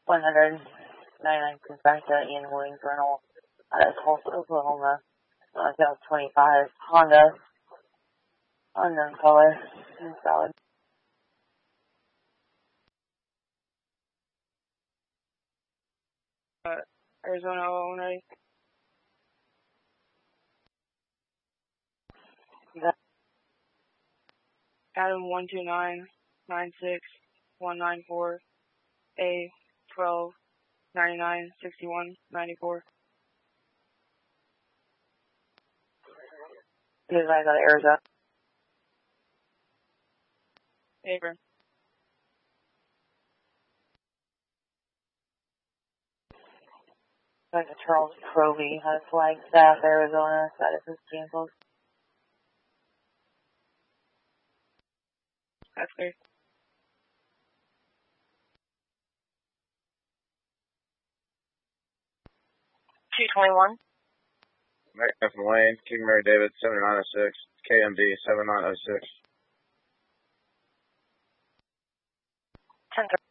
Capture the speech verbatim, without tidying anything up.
one hundred ninety-nine Trifecta Ian Williams rental out of Tulsa, Oklahoma. Uh, sales twenty-five Honda, unknown color, and solid. Uh, Arizona owner. Adam one two nine nine six one nine four A twelve ninety nine sixty one ninety four. He was like out of Arizona. Abram. Like a Charles Proby has Flagstaff, Arizona. Status is canceled. That's clear. two twenty-one. Metcalf and Wayne, King Mary David, seven nine oh six, K M D, seven nine oh six. ten